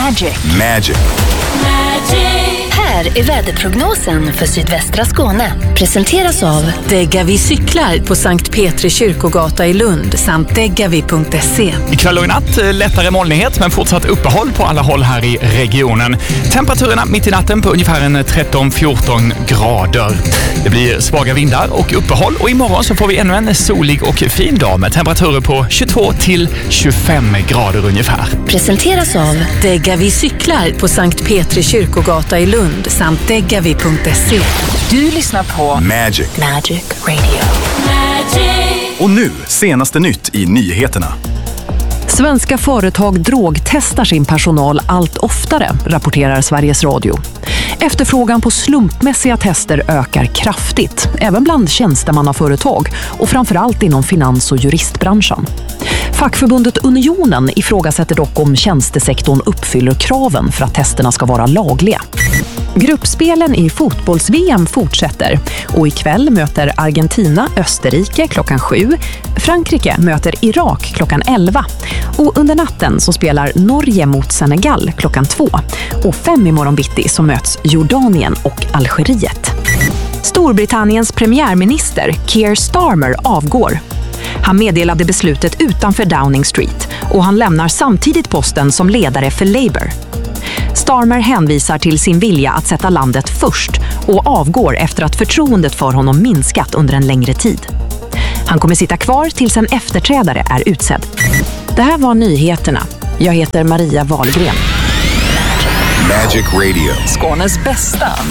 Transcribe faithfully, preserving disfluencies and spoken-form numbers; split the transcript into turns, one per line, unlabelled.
Magic.
Magic.
Här är väderprognosen för sydvästra Skåne. Presenteras av
Degavi cyklar på Sankt Petri kyrkogata i Lund samt degavi punkt se.
Ikväll och i natt lättare molnighet men fortsatt uppehåll på alla håll här i regionen. Temperaturerna mitt i natten på ungefär en tretton fjorton grader. Det blir svaga vindar och uppehåll och imorgon så får vi ännu en solig och fin dag med temperaturer på tjugotvå till tjugofem grader ungefär.
Presenteras av
Degavi cyklar på Sankt Petri kyrkogata i Lund samt degavi punkt se.
Du lyssnar på
Magic.
Magic Radio. Magic.
Och nu, senaste nytt i nyheterna.
Svenska företag drogtestar sin personal allt oftare, rapporterar Sveriges Radio. Efterfrågan på slumpmässiga tester ökar kraftigt, även bland tjänstemannaföretag och framförallt inom finans- och juristbranschen. Fackförbundet Unionen ifrågasätter dock om tjänstesektorn uppfyller kraven för att testerna ska vara lagliga. Gruppspelen i fotbolls-V M fortsätter och ikväll möter Argentina Österrike klockan sju, Frankrike möter Irak klockan elva och under natten så spelar Norge mot Senegal klockan två och fem i morgon bitti så möts Jordanien och Algeriet. Storbritanniens premiärminister Keir Starmer avgår. Han meddelade beslutet utanför Downing Street och han lämnar samtidigt posten som ledare för Labour. Starmer hänvisar till sin vilja att sätta landet först och avgår efter att förtroendet för honom minskat under en längre tid. Han kommer sitta kvar tills en efterträdare är utsedd. Det här var nyheterna. Jag heter Maria Wahlgren.
Magic Radio.
Skånes bästa